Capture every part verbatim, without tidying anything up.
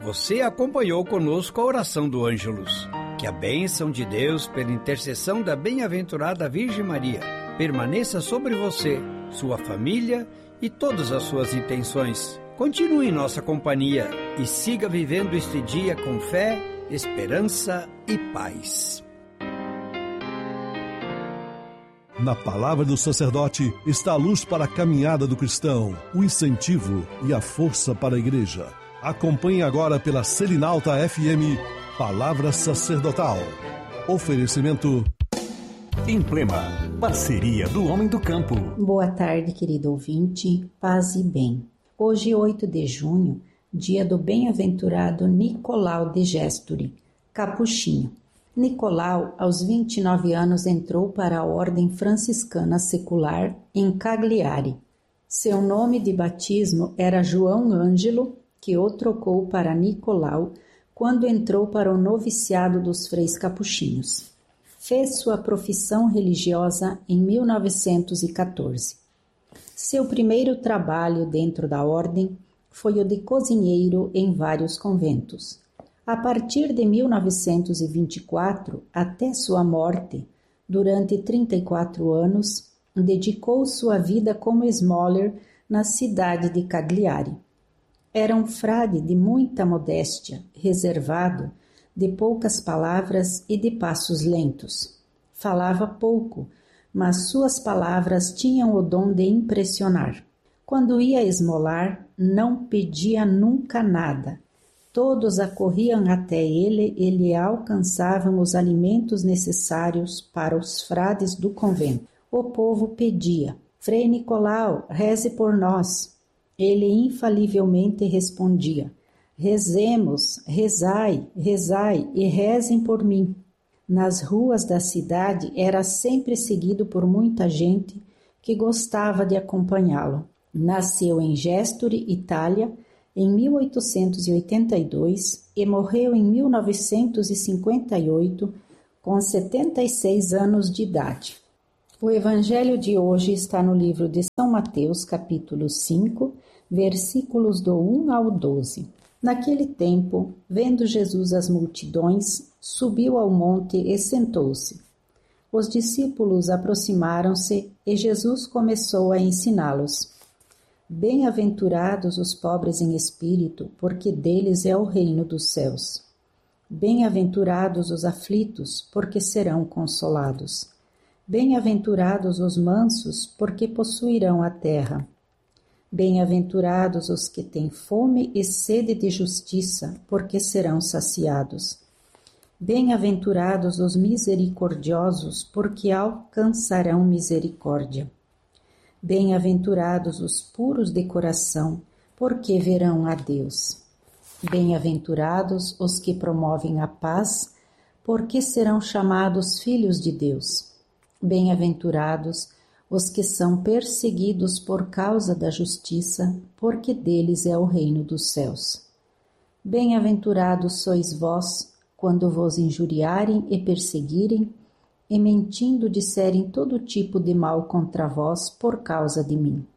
Você acompanhou conosco a oração do Ângelus. Que a bênção de Deus, pela intercessão da bem-aventurada Virgem Maria, permaneça sobre você, sua família e todas as suas intenções. Continue em nossa companhia e siga vivendo este dia com fé, esperança e paz. Na palavra do sacerdote está a luz para a caminhada do cristão, o incentivo e a força para a igreja. Acompanhe agora pela Selinalta F M, Palavra Sacerdotal. Oferecimento Emblema, parceria do homem do campo. Boa tarde, querido ouvinte, paz e bem. Hoje, oito de junho, dia do bem-aventurado Nicolau de Gesturi, capuchinho. Nicolau, aos vinte e nove anos, entrou para a ordem franciscana secular em Cagliari. Seu nome de batismo era João Ângelo, que o trocou para Nicolau quando entrou para o noviciado dos freis capuchinhos. Fez sua profissão religiosa em mil novecentos e quatorze. Seu primeiro trabalho dentro da ordem foi o de cozinheiro em vários conventos. A partir de mil novecentos e vinte e quatro, até sua morte, durante trinta e quatro anos, dedicou sua vida como esmoler na cidade de Cagliari. Era um frade de muita modéstia, reservado, de poucas palavras e de passos lentos. Falava pouco, mas suas palavras tinham o dom de impressionar. Quando ia esmolar, não pedia nunca nada. Todos acorriam até ele e lhe alcançavam os alimentos necessários para os frades do convento. O povo pedia: Frei Nicolau, reze por nós. Ele infalivelmente respondia: rezemos, rezai, rezai e rezem por mim. Nas ruas da cidade era sempre seguido por muita gente que gostava de acompanhá-lo. Nasceu em Gesturi, Itália, em mil oitocentos e oitenta e dois e morreu em mil novecentos e cinquenta e oito, com setenta e seis anos de idade. O evangelho de hoje está no livro de São Mateus, capítulo cinco, versículos do um ao doze. Naquele tempo, vendo Jesus as multidões, subiu ao monte e sentou-se. Os discípulos aproximaram-se e Jesus começou a ensiná-los. Bem-aventurados os pobres em espírito, porque deles é o reino dos céus. Bem-aventurados os aflitos, porque serão consolados. Bem-aventurados os mansos, porque possuirão a terra. Bem-aventurados os que têm fome e sede de justiça, porque serão saciados. Bem-aventurados os misericordiosos, porque alcançarão misericórdia. Bem-aventurados os puros de coração, porque verão a Deus. Bem-aventurados os que promovem a paz, porque serão chamados filhos de Deus. Bem-aventurados os que são perseguidos por causa da justiça, porque deles é o reino dos céus. Bem-aventurados sois vós, quando vos injuriarem e perseguirem, e mentindo disserem todo tipo de mal contra vós por causa de mim.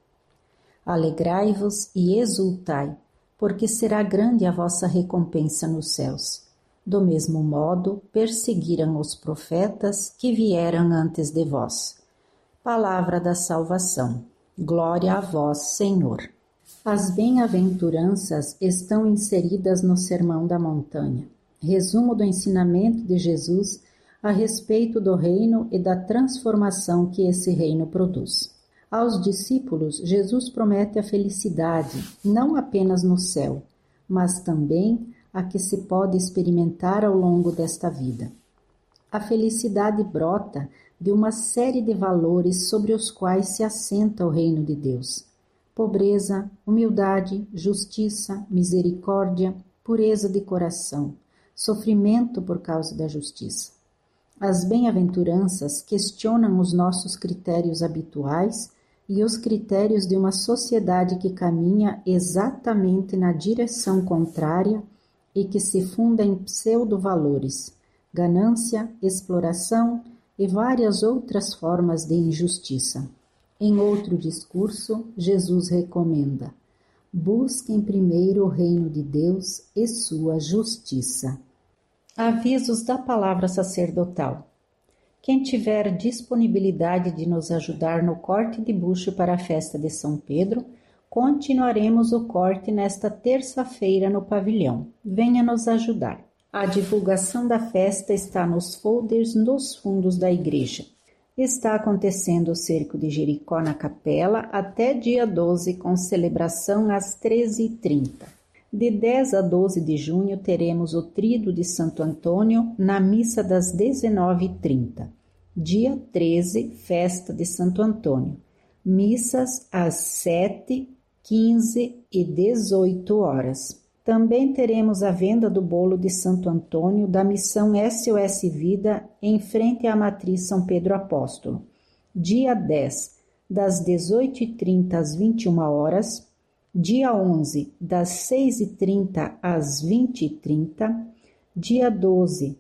Alegrai-vos e exultai, porque será grande a vossa recompensa nos céus. Do mesmo modo, perseguiram os profetas que vieram antes de vós. Palavra da salvação. Glória a vós, Senhor. As bem-aventuranças estão inseridas no Sermão da Montanha, resumo do ensinamento de Jesus a respeito do reino e da transformação que esse reino produz. Aos discípulos, Jesus promete a felicidade, não apenas no céu, mas também a que se pode experimentar ao longo desta vida. A felicidade brota de uma série de valores sobre os quais se assenta o reino de Deus: pobreza, humildade, justiça, misericórdia, pureza de coração, sofrimento por causa da justiça. As bem-aventuranças questionam os nossos critérios habituais e os critérios de uma sociedade que caminha exatamente na direção contrária e que se funda em pseudo-valores, ganância, exploração e várias outras formas de injustiça. Em outro discurso, Jesus recomenda: Busquem primeiro o reino de Deus e sua justiça. Avisos da palavra sacerdotal. Quem tiver disponibilidade de nos ajudar no corte de bucho para a festa de São Pedro, continuaremos o corte nesta terça-feira no pavilhão. Venha nos ajudar. A divulgação da festa está nos folders nos fundos da igreja. Está acontecendo o Cerco de Jericó na capela até dia doze, com celebração às treze e trinta. De dez a doze de junho teremos o Tríduo de Santo Antônio na missa das dezenove e trinta. Dia treze, festa de Santo Antônio. Missas às sete, quinze e dezoito horas. Também teremos a venda do bolo de Santo Antônio da missão S O S Vida em frente à Matriz São Pedro Apóstolo. Dia dez, das dezoito e trinta às vinte e uma horas. Dia onze, das seis e trinta às vinte e trinta. Dia doze,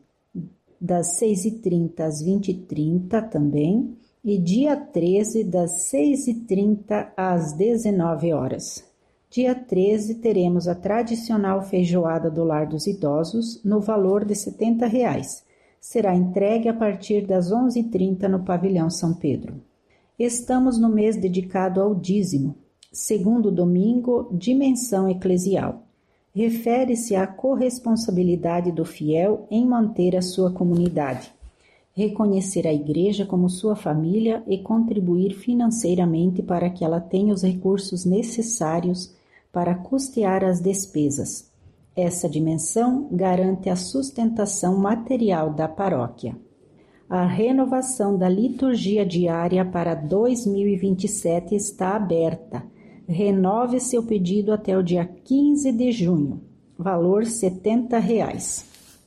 das seis e trinta às vinte e trinta também. E dia treze, das seis e trinta às dezenove horas. Dia treze, teremos a tradicional feijoada do Lar dos Idosos, no valor de setenta reais. Será entregue a partir das onze e trinta no pavilhão São Pedro. Estamos no mês dedicado ao dízimo, segundo domingo, dimensão eclesial. Refere-se à corresponsabilidade do fiel em manter a sua comunidade, reconhecer a igreja como sua família e contribuir financeiramente para que ela tenha os recursos necessários para custear as despesas. Essa dimensão garante a sustentação material da paróquia. A renovação da liturgia diária para dois mil e vinte e sete está aberta. Renove seu pedido até o dia quinze de junho. Valor setenta reais.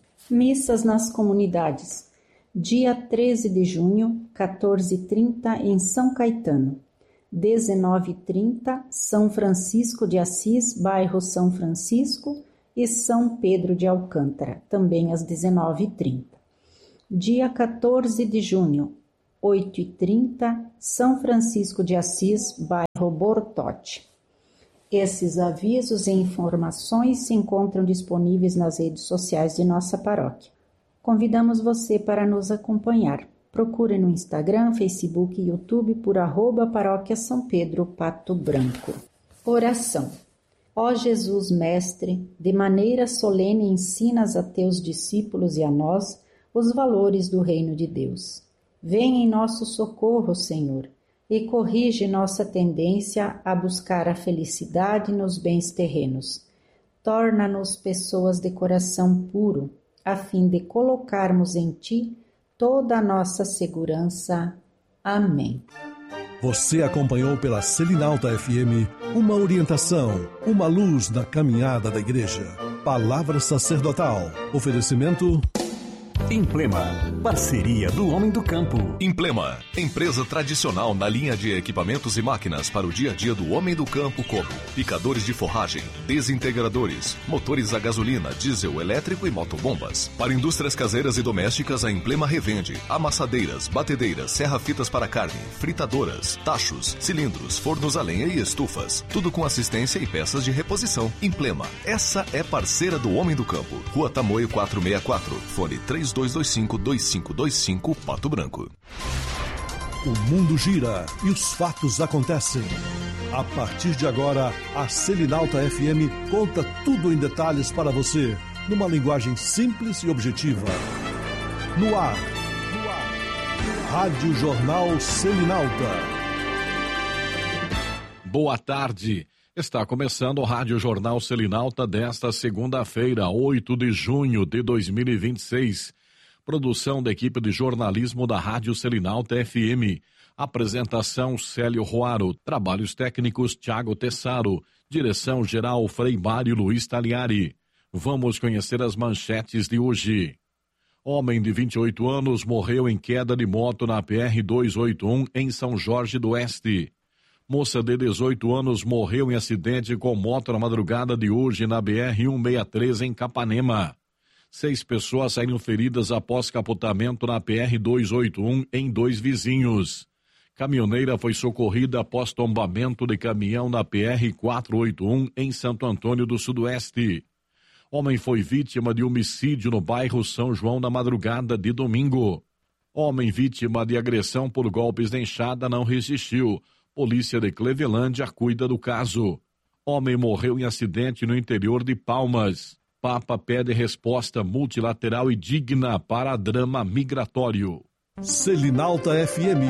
Missas nas comunidades. Dia treze de junho, quatorze e trinta em São Caetano. dezenove e trinta, São Francisco de Assis, bairro São Francisco, e São Pedro de Alcântara, também às dezenove e trinta. Dia quatorze de junho, oito e trinta, São Francisco de Assis, bairro Bortote. Esses avisos e informações se encontram disponíveis nas redes sociais de nossa paróquia. Convidamos você para nos acompanhar. Procure no Instagram, Facebook e YouTube por arroba Paróquia São Pedro Pato Branco. Oração. Ó Jesus Mestre, de maneira solene ensinas a teus discípulos e a nós os valores do reino de Deus. Vem em nosso socorro, Senhor, e corrige nossa tendência a buscar a felicidade nos bens terrenos. Torna-nos pessoas de coração puro, a fim de colocarmos em Ti toda a nossa segurança. Amém. Você acompanhou pela Selinalta F M uma orientação, uma luz na caminhada da Igreja. Palavra sacerdotal. Oferecimento... Implema, parceria do homem do campo. Implema, empresa tradicional na linha de equipamentos e máquinas para o dia a dia do homem do campo, como picadores de forragem, desintegradores, motores a gasolina, diesel, elétrico e motobombas. Para indústrias caseiras e domésticas, a Implema revende amassadeiras, batedeiras, serra-fitas para carne, fritadoras, tachos, cilindros, fornos a lenha e estufas. Tudo com assistência e peças de reposição. Implema, essa é parceira do homem do campo. Rua Tamoio quatrocentos e sessenta e quatro, fone três dois dois cinco, dois cinco dois cinco, Pato Branco. O mundo gira e os fatos acontecem. A partir de agora, a Selinalta F M conta tudo em detalhes para você, numa linguagem simples e objetiva. No ar, no ar. Rádio Jornal Selinalta. Boa tarde. Está começando o Rádio Jornal Selinalta desta segunda-feira, oito de junho de dois mil e vinte e seis. Produção da equipe de jornalismo da Rádio Selinalta F M. Apresentação Célio Roaro. Trabalhos técnicos Tiago Tessaro. Direção-geral Frei Mário Luiz Taliari. Vamos conhecer as manchetes de hoje. Homem de vinte e oito anos morreu em queda de moto na P R duzentos e oitenta e um em São Jorge do Oeste. Moça de dezoito anos morreu em acidente com moto na madrugada de hoje na B R cento e sessenta e três em Capanema. Seis pessoas saíram feridas após capotamento na P R duzentos e oitenta e um em Dois Vizinhos. Caminhoneira foi socorrida após tombamento de caminhão na P R quatrocentos e oitenta e um em Santo Antônio do Sudoeste. Homem foi vítima de homicídio no bairro São João na madrugada de domingo. Homem vítima de agressão por golpes de enxada não resistiu. Polícia de Clevelândia cuida do caso. Homem morreu em acidente no interior de Palmas. Papa pede resposta multilateral e digna para drama migratório. Selinalta F M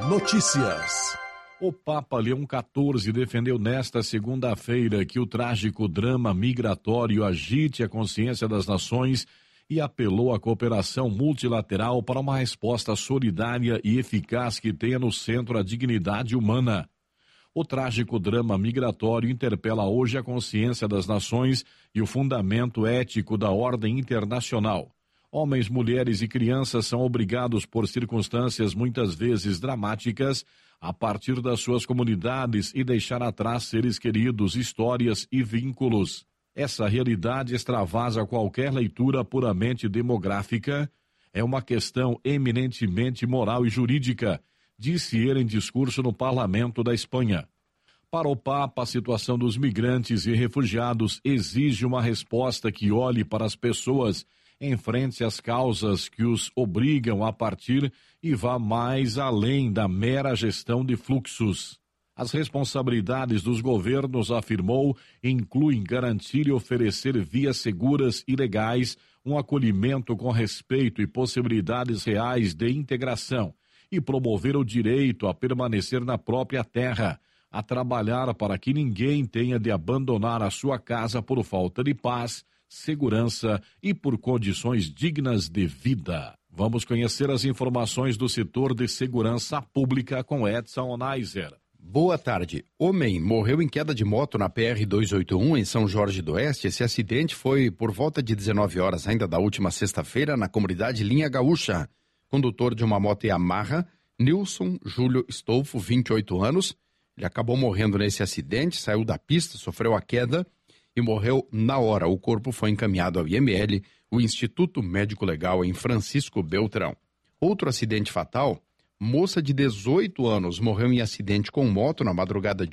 Notícias. O Papa Leão quatorze defendeu nesta segunda-feira que o trágico drama migratório agite a consciência das nações e apelou à cooperação multilateral para uma resposta solidária e eficaz que tenha no centro a dignidade humana. O trágico drama migratório interpela hoje a consciência das nações e o fundamento ético da ordem internacional. Homens, mulheres e crianças são obrigados por circunstâncias muitas vezes dramáticas a partir das suas comunidades e deixar atrás seres queridos, histórias e vínculos. Essa realidade extravasa qualquer leitura puramente demográfica. É uma questão eminentemente moral e jurídica, disse ele em discurso no Parlamento da Espanha. Para o Papa, a situação dos migrantes e refugiados exige uma resposta que olhe para as pessoas, enfrente as causas que os obrigam a partir e vá mais além da mera gestão de fluxos. As responsabilidades dos governos, afirmou, incluem garantir e oferecer vias seguras e legais, um acolhimento com respeito e possibilidades reais de integração, e promover o direito a permanecer na própria terra, a trabalhar para que ninguém tenha de abandonar a sua casa por falta de paz, segurança e por condições dignas de vida. Vamos conhecer as informações do setor de segurança pública com Edson Onaiser. Boa tarde. Homem morreu em queda de moto na P R duzentos e oitenta e um em São Jorge do Oeste. Esse acidente foi por volta de dezenove horas ainda da última sexta-feira na comunidade Linha Gaúcha. Condutor de uma moto Yamaha, Nilson Júlio Stolfo, vinte e oito anos. Ele acabou morrendo nesse acidente, saiu da pista, sofreu a queda e morreu na hora. O corpo foi encaminhado ao I M L, o Instituto Médico Legal em Francisco Beltrão. Outro acidente fatal, moça de dezoito anos morreu em acidente com moto na madrugada de